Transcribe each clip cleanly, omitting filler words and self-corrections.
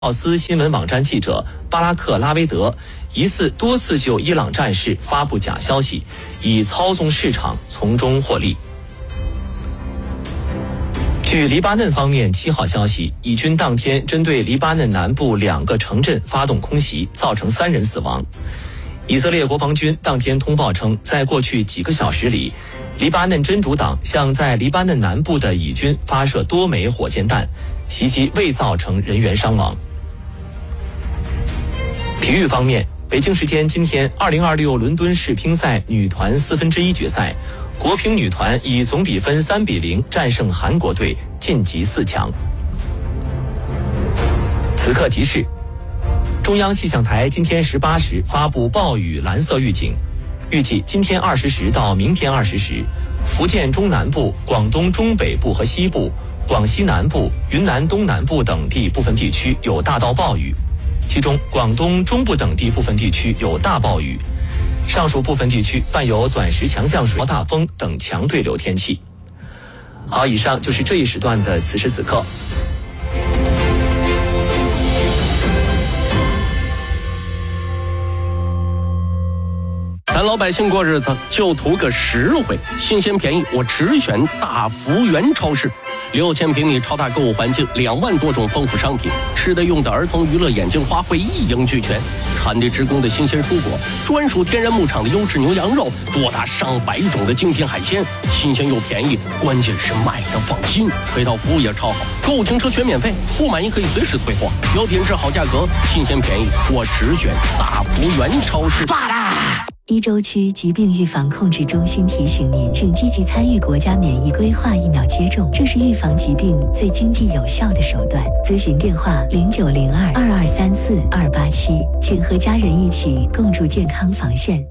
奥斯新闻网站记者巴拉克·拉维德疑似多次就伊朗战事发布假消息，以操纵市场从中获利。据黎巴嫩方面7号消息，以军当天针对黎巴嫩南部2个城镇发动空袭，造成3人死亡。以色列国防军当天通报称，在过去几个小时里，黎巴嫩真主党向在黎巴嫩南部的以军发射多枚火箭弹，袭击未造成人员伤亡。体育方面，北京时间今天2026伦敦世乒赛女团1/4决赛，国乒女团以总比分3-0战胜韩国队，晋级4强。此刻提示：中央气象台今天18时发布暴雨蓝色预警，预计今天20时到明天20时，福建中南部、广东中北部和西部、广西南部、云南东南部等地部分地区有大到暴雨，其中广东中部等地部分地区有大暴雨，上述部分地区伴有短时强降水、大风等强对流天气。好，以上就是这一时段的此时此刻。 咱老百姓过日子就图个实惠，新鲜便宜，我只选大福源超市。6000平米超大购物环境，2万多种丰富商品，吃的用的儿童娱乐眼镜花卉一应俱全，产地直供的新鲜蔬果，专属天然牧场的优质牛羊肉，多达上百种的精品海鲜，新鲜又便宜，关键是卖的放心，配套服务也超好，购物停车全免费，不满意可以随时退货，有品质好价格，新鲜便宜，我只选大福源超市。罢啦！ 一州区疾病预防控制中心提醒您，请积极参与国家免疫规划疫苗接种，这是预防疾病最经济有效的手段。咨询电话0902-2234-287，请和家人一起共筑健康防线。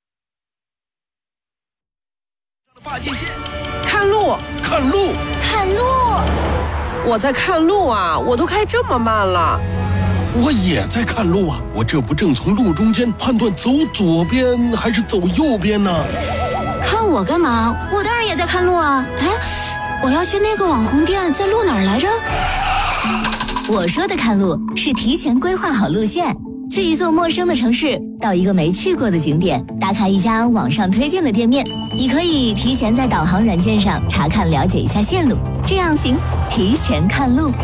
看路， 看路， 看路！我在看路啊，我都开这么慢了。 我也在看路啊，我这不正从路中间判断走左边还是走右边呢？ 看我干嘛？我当然也在看路啊！哎，我要去那个网红店，在路哪儿来着？我说的看路是提前规划好路线，去一座陌生的城市，到一个没去过的景点，打卡一家网上推荐的店面。你可以提前在导航软件上查看了解一下线路，这样行，提前看路。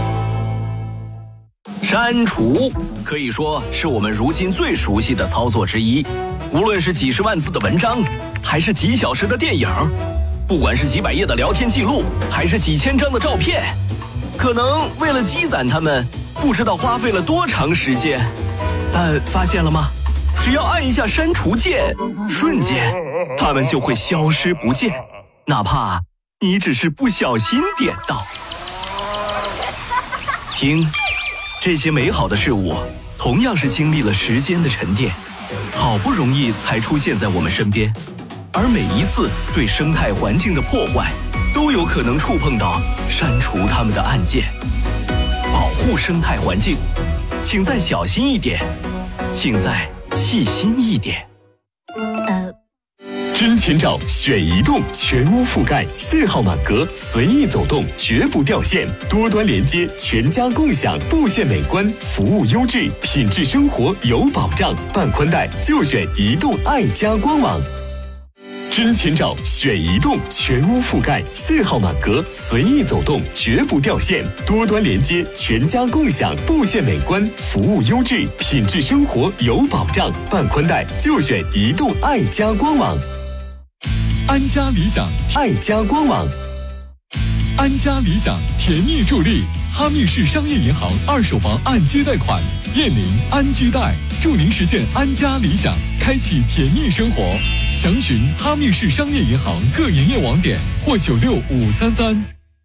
删除可以说是我们如今最熟悉的操作之一，无论是几十万字的文章，还是几小时的电影，不管是几百页的聊天记录，还是几千张的照片，可能为了积攒它们，不知道花费了多长时间。但发现了吗？只要按一下删除键，瞬间它们就会消失不见，哪怕你只是不小心点到。听，这些美好的事物同样是经历了时间的沉淀，好不容易才出现在我们身边，而每一次对生态环境的破坏都有可能触碰到删除它们的按键。保护生态环境，请再小心一点，请再细心一点。 真前兆选移动，全屋覆盖，信号满格，随意走动，绝不掉线，多端连接，全家共享，布线美观，服务优质，品质生活有保障。办宽带就选移动爱家官网。真前兆选移动，全屋覆盖，信号满格，随意走动，绝不掉线，多端连接，全家共享，布线美观，服务优质，品质生活有保障。办宽带就选移动爱家官网。 安家理想爱家官网。 安家理想甜蜜助力哈密市商业银行二手房按揭贷款，燕邻安居贷，祝您实现安家理想，开启甜蜜生活。详询哈密市商业银行各营业网点或96533。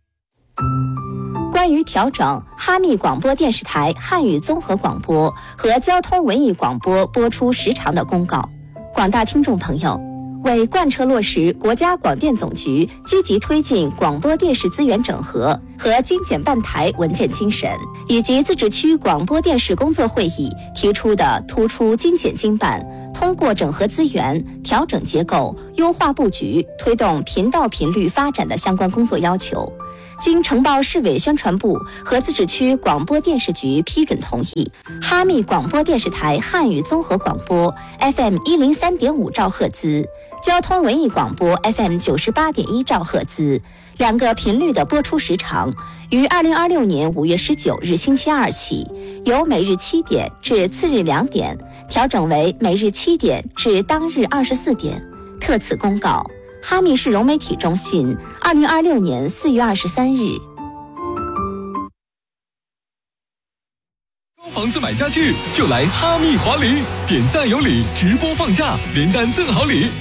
关于调整哈密广播电视台汉语综合广播和交通文艺广播播出时长的公告，广大听众朋友，为贯彻落实国家广电总局积极推进广播电视资源整合和精简办台文件精神，以及自治区广播电视工作会议提出的突出精简精办、通过整合资源、调整结构、优化布局、推动频道频率发展的相关工作要求， 经承包市委宣传部和自治区广播电视局批准同意，哈密广播电视台汉语综合广播 FM 103.5兆赫兹、交通文艺广播 FM 98.1兆赫兹两个频率的播出时长，于2026年5月19日星期二起，由每日7点至次日2点调整为每日7点至当日24点。特此公告，哈密市融媒体中心，2026年4月23日。 房子买家具就来哈密华礼，点赞有礼，直播放价，连单赠好礼，